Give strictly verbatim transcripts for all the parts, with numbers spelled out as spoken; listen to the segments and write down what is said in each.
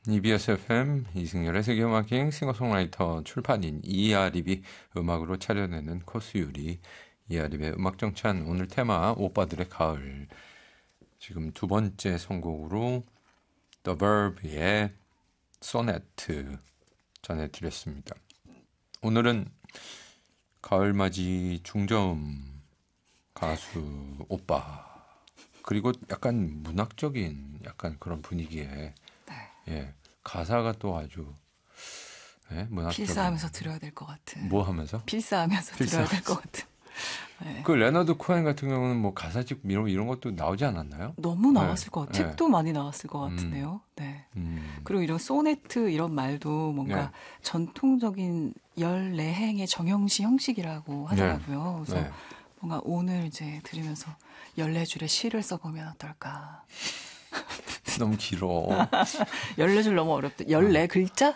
이비에스 에프엠 이승열의 세계음악여행 싱어송라이터 출판인 이아립이 음악으로 차려내는 코스 요리 이아립의 음악정찬. 오늘 테마 오빠들의 가을. 지금 두 번째 선곡으로 The Verve의 소네트 전해드렸습니다. 오늘은 가을맞이 중저음 가수 오빠 그리고 약간 문학적인 약간 그런 분위기에 네. 예, 가사가 또 아주 예, 문학적인. 필사하면서 들어야 될 것 같은. 뭐 하면서? 필사하면서 들어야 될 것 같은. 네. 그 레너드 코엔 같은 경우는 뭐 가사집 이런, 이런 것도 나오지 않았나요? 너무 나왔을 네. 것 같아요. 네. 책도 많이 나왔을 것 같은데요. 음. 네. 음. 그리고 이런 소네트 이런 말도 뭔가 네. 전통적인 열네 행의 정형시 형식이라고 하더라고요. 네. 그래서 네. 뭔가 오늘 이제 들으면서 열네 줄의 시를 써보면 어떨까. 너무 길어. 열네 줄 너무 어렵다. 열네 글자?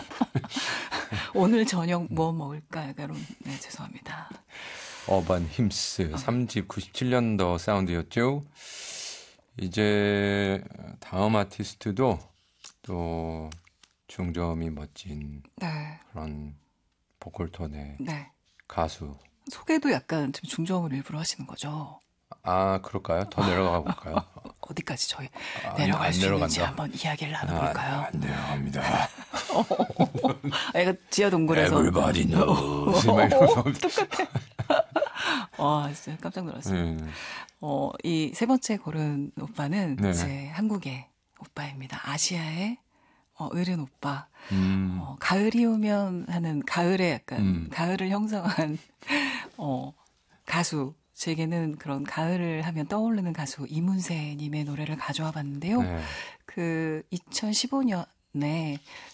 오늘 저녁 뭐 먹을까? 약간 네, 죄송합니다. 어반 힘스 삼 집 구십칠 년도 사운드였죠. 이제 다음 아티스트도 또 중저음이 멋진 네. 그런 보컬톤의 네. 가수. 소개도 약간 좀 중저음을 일부러 하시는 거죠? 아, 그럴까요? 더 내려가 볼까요? 어디까지 저희 아, 내려갈 안 수 있는지 내려간다. 한번 이야기를 나눠볼까요? 아, 안 내려갑니다. 아, 이거 지하 동굴에서. Everybody knows. 똑같아. 와, 진짜 깜짝 놀랐어요. 음. 어, 이 세 번째 고른 오빠는 네. 이제 한국의 오빠입니다. 아시아의 어, 어른 오빠. 음. 어, 가을이 오면 하는 가을에 약간 음. 가을을 형성한 어, 가수. 제게는 그런 가을을 하면 떠오르는 가수 이문세님의 노래를 가져와 봤는데요. 네. 그 이천십오 년에